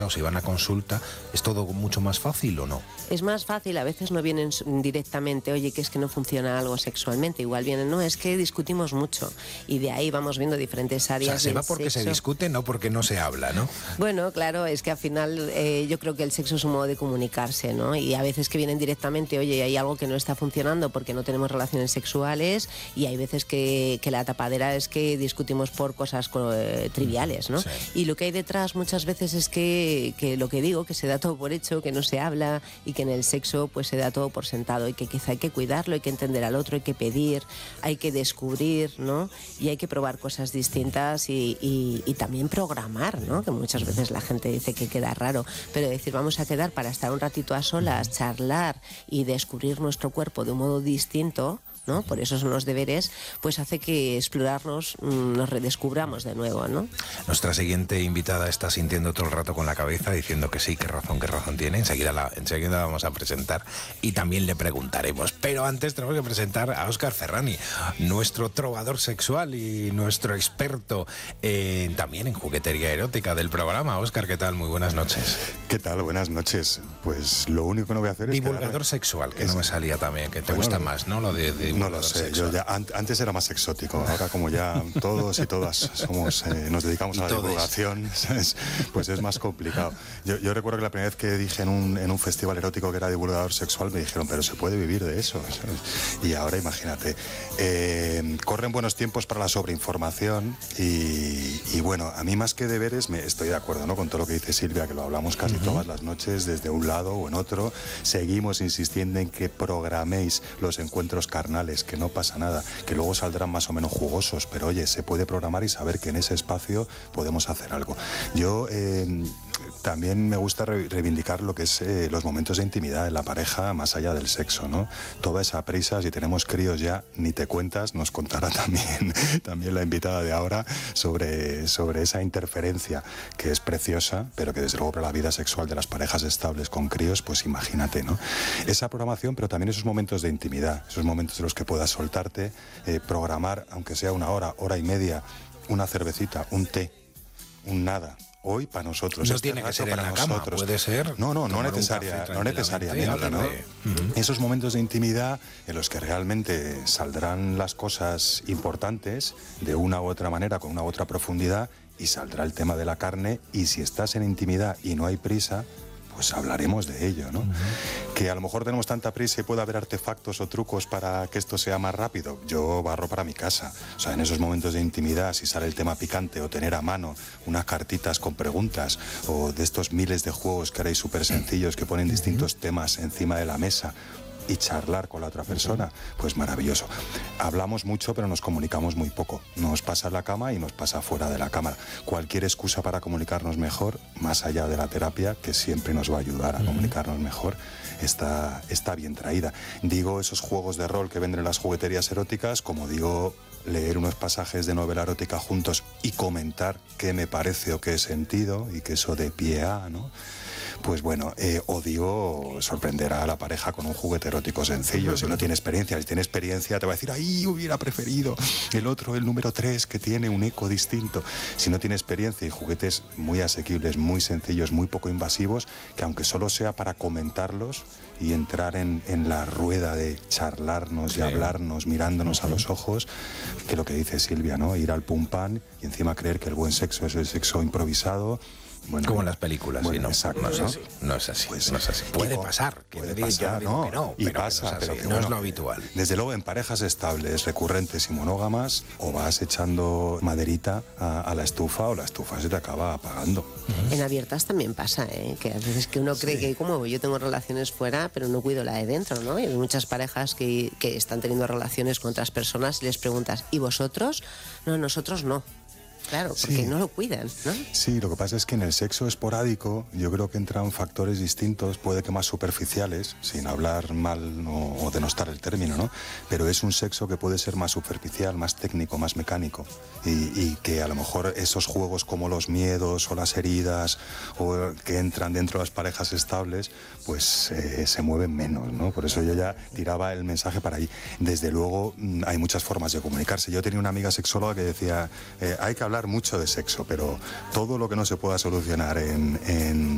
o si van a consulta, ¿es todo mucho más fácil o no? Es más fácil, a veces no vienen directamente, oye, que es que no funciona algo sexualmente, igual vienen, no, es que discutimos mucho, y de ahí vamos viendo diferentes áreas. O sea, se va porque se discute, no porque no se habla, ¿no? Bueno, claro, es que al final yo creo que el sexo es un modo de comunicarse, ¿no? Y a veces que vienen directamente, oye, hay algo que no está funcionando porque no tenemos relaciones sexuales, y hay veces que la tapadera es que discutimos por cosas triviales, ¿no? Sí. Y lo que hay detrás muchas veces es que lo que digo, que se da todo por hecho, que no se habla, y que en el sexo pues se da todo por sentado, y que quizá hay que cuidarlo, hay que entender al otro, hay que pedir, hay que descubrir, ¿no? Y hay que probar cosas distintas y también programar, ¿no? Que muchas veces la gente dice que queda raro, pero decir, vamos a quedar para estar un ratito a solas, charlar y descubrir nuestro cuerpo de un modo distinto, ¿no? Por eso son los deberes, pues hace que explorarnos nos redescubramos de nuevo, ¿no? Nuestra siguiente invitada está sintiendo todo el rato con la cabeza, diciendo que sí, qué razón tiene. Enseguida la vamos a presentar y también le preguntaremos. Pero antes tenemos que presentar a Óscar Ferrani, nuestro trovador sexual y nuestro experto también en juguetería erótica del programa. Óscar, ¿qué tal? Muy buenas noches. ¿Qué tal? Buenas noches. Pues lo único que no voy a hacer es... Divulgador sexual, que no me salía también, que te gusta más, ¿no? Lo de no lo sé, yo ya antes era más exótico, ahora como ya todos y todas somos nos dedicamos a la divulgación, pues es más complicado. Yo recuerdo que la primera vez que dije en un festival erótico que era divulgador sexual me dijeron, pero se puede vivir de eso, ¿sabes? Y ahora imagínate, corren buenos tiempos para la sobreinformación y bueno, a mí más que deberes estoy de acuerdo, ¿no? Con todo lo que dice Silvia, que lo hablamos casi todas las noches desde un lado o en otro, seguimos insistiendo en que programéis los encuentros carnales, que no pasa nada, que luego saldrán más o menos jugosos, pero oye, se puede programar y saber que en ese espacio podemos hacer algo. Yo también me gusta reivindicar lo que es los momentos de intimidad en la pareja más allá del sexo, ¿no? Toda esa prisa, si tenemos críos ya, ni te cuentas, nos contará también la invitada de ahora sobre esa interferencia que es preciosa, pero que desde luego para la vida sexual de las parejas estables con críos, pues imagínate, ¿no? Esa programación, pero también esos momentos de intimidad, esos momentos en los que puedas soltarte, programar, aunque sea una hora y media, una cervecita, un té, un nada. Hoy para nosotros. No tiene que ser en la cama, puede ser. No necesariamente, ¿no? Esos momentos de intimidad en los que realmente saldrán las cosas importantes de una u otra manera, con una u otra profundidad, y saldrá el tema de la carne, y si estás en intimidad y no hay prisa, pues hablaremos de ello, ¿no? Que a lo mejor tenemos tanta prisa y puede haber artefactos o trucos para que esto sea más rápido. Yo barro para mi casa. O sea, en esos momentos de intimidad, si sale el tema picante, o tener a mano unas cartitas con preguntas, o de estos miles de juegos que ahora hay súper sencillos que ponen distintos temas encima de la mesa, y charlar con la otra persona, pues maravilloso. Hablamos mucho, pero nos comunicamos muy poco. Nos pasa en la cama y nos pasa fuera de la cama. Cualquier excusa para comunicarnos mejor, más allá de la terapia, que siempre nos va a ayudar a comunicarnos mejor, está bien traída. Digo esos juegos de rol que venden en las jugueterías eróticas, como digo leer unos pasajes de novela erótica juntos y comentar qué me parece o qué he sentido, y que eso de pie a, ¿no? Pues bueno, o digo, sorprenderá a la pareja con un juguete erótico sencillo. Si no tiene experiencia, si tiene experiencia te va a decir, ¡ay, hubiera preferido el otro, el número 3, que tiene un eco distinto! Si no tiene experiencia, y juguetes muy asequibles, muy sencillos, muy poco invasivos, que aunque solo sea para comentarlos y entrar en la rueda de charlarnos y hablarnos, mirándonos a los ojos, que lo que dice Silvia, ¿no? Ir al pum pam y encima creer que el buen sexo es el sexo improvisado. Bueno, como en las películas, bueno, sí, no, exacto, no es así, no es así, pues, no es así. Puede pasar, puede pasar, ¿no? Que no, y pero pasa, que no es así, pero que no bueno, es lo habitual. Desde luego en parejas estables, recurrentes y monógamas, o vas echando maderita a la estufa, o la estufa se te acaba apagando. En abiertas también pasa, que a veces que uno cree que como yo tengo relaciones fuera, pero no cuido la de dentro, ¿no? Y hay muchas parejas que están teniendo relaciones con otras personas y les preguntas, ¿y vosotros? No, nosotros no. Claro, porque no lo cuidan, ¿no? Sí, lo que pasa es que en el sexo esporádico yo creo que entran factores distintos, puede que más superficiales, sin hablar mal o denostar el término, ¿no? Pero es un sexo que puede ser más superficial, más técnico, más mecánico, y que a lo mejor esos juegos como los miedos o las heridas o que entran dentro de las parejas estables, pues se mueven menos, ¿no? Por eso yo ya tiraba el mensaje para ahí. Desde luego hay muchas formas de comunicarse. Yo tenía una amiga sexóloga que decía, hay que hablar mucho de sexo, pero todo lo que no se pueda solucionar en